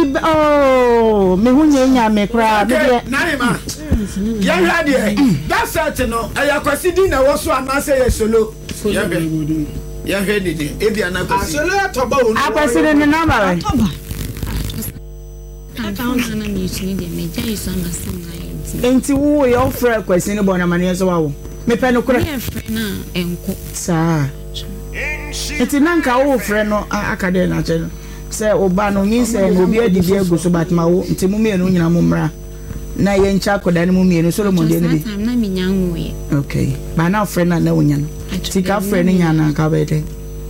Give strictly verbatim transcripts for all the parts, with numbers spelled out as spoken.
oh me hu nya me kra me de naima ya hwa de that set no aya kwasi di na wo so anase ye solo ya be ya hwe ni de e bia na kwasi solo atoba wo akwasi ne number atoba account na mi chini de me jai so na singa enti wo ye ofre kwasi ne bona mane so wawo me pe no kra me frɛ na enko sa enti nanka wo frɛ no akade na che se oba no nyin se no bi adidi agu so batma wo enti mu me no nyina mu mra na ye ncha koda ne mu me no Solomon de ne bi na mi nyanwo ye okay ba na frɛ na na wonya no tika frɛ ne nya na ka bede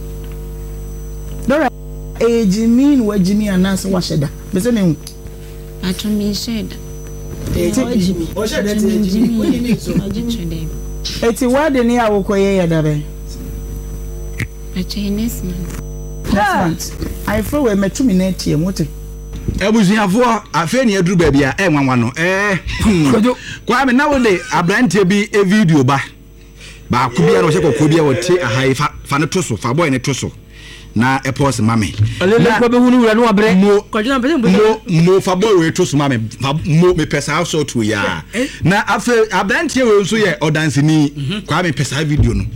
dora e jimin wa jimi anas wa sheda be se me hu atomi sheda e jimi o sheda te jimi ko ni so jimi eti wa de ni awokoye ya dabe a Chinese man next month I feel we metumi na tie mote ebusuafo afa ni aduru ba bia e nwanwa no eh kwa me na wole abrantie bi e video ba ba ku bia no hye kokko bia wote ahai fa fa ne to so fa boy ne to so na e pause mame ale ko be hunu wura no abre ko jina be mo mo fa boy we to so mame mo me pesa so to ya na afa abrantie we nso ye odansini kwa me pesa video no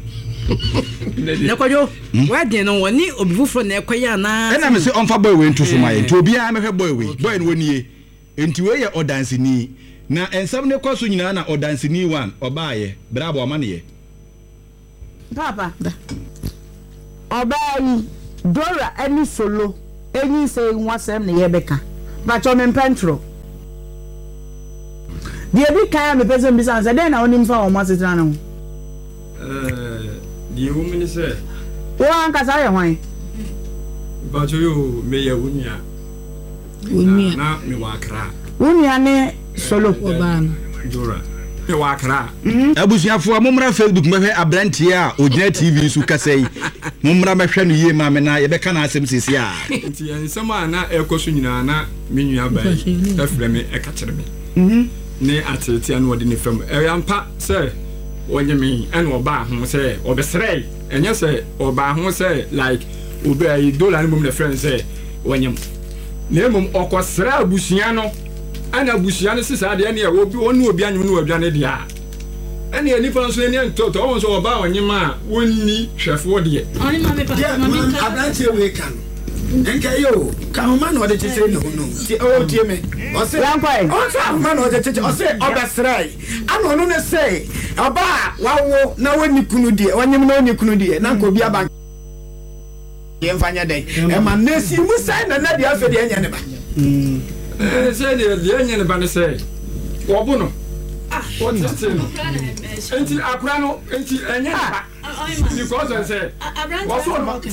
na kwajo wade no woni obifufro na ekoya na ena me se onfa boy we nto so maye nti obi a me hwe boy we boy no woni enti we ye odansini na ensam ne kwaso nyina na odansini one obaaye bravo amane papa obaayi Dora any solo any say nwasem ne ye beka ba cho me mpentro die bi kan me pese mbisa nse den na onim fa o masetana no eh die woman say wo anka sa ye hwan ba cho yo me ye wunya wunya na me wa kra wunya ne solo oban Dora me wa kra abusuafo amomra Facebook mehwe abrantie a ogina T V su kasai momra mehwe no yie ma me na ye beka na asem sisi a nti ensem a na ekoso nyina na menua ba efre me eka kire me mhm ne atete anu ode ne fam e yampa se wonyemi en oba ho se obesrei enye se oba ho se like obi ayi dollar ni mum na friend se wonyem na mum okosra abusua no ana abusua no sisa de ne e obi wonu obi anyum no obi ane dia ene ani fa nso ne ntoto won so oba wonyema wonni hwefo de oni ma me pa ma me ka abrantie we kan enka yo ka homa no de chese no no ti o tie me o se yankwai o sa homa no de chese o se obesrai ano no ne say oba wawo na woni kunu de wonyem na woni kunu de na ko bia ba ye mfanya den e ma nesi mu sai na na de afa de anya ne ba mm eh say de de anya ne ba ne say obo no ah what is it enti akura no enti anya ba because I say what's what what's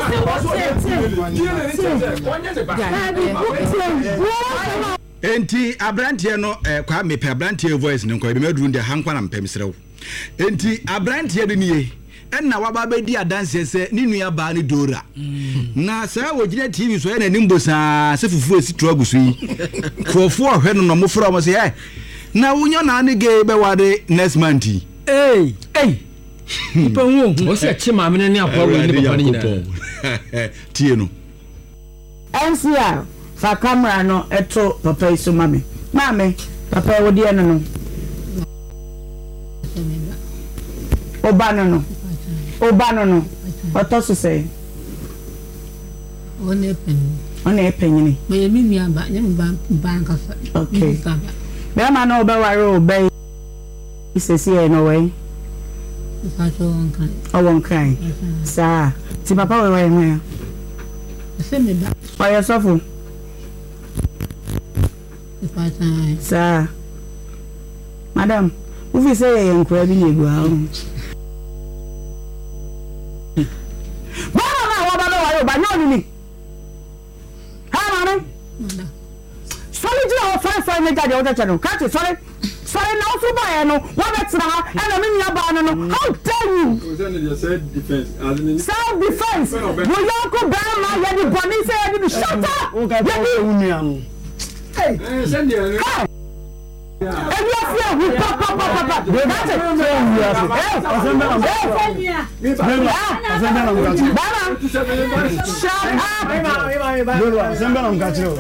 what enti abrantie no kwa me pe abrantie voice ne nko be meduru nde hankwa na mpem serew enti abrantie de niye enna waba be di adanse se ni nua ba ne Dora na sa wogina T V so ya na nimbosa se fufu esi to agusu yi krofo ohwe no no mofra mo se eh na wunyo na ne ge be wade next month eh eh ipa hu o se chi ma me ne akwa we ni papa ni nyina tie no M C R fa camera no eto papa iso mame mame papa wodi eno no oba no no oba no no oto so say one pen one pen ni me mi mi aba nyem ba banka fa okay be ma no oba ware oba isesi e no way fa to on kan o won kan sa ti papa we we hwan se me ba o ya sofo fa ta sa madam ufi say ye nkura bi na egu ha baba na wa baba wa yo ba nyo ni ha mama sorry ji o fa fa me jade o ta chano ka ti sorry sorry na ofu ba ya no wa betra ha e na me nya ba no no how dare you self defense self defense wo yo ko ba ma ya di boni say ya di shut up o ka ba o ni am hey eh send you Ebi afia hu pa pa pa pa pa. That's it. Eh, asamba na. Eh, asamba na mkachi. Bana. Shut up. Bana, bana, bana. Asamba na mkachi.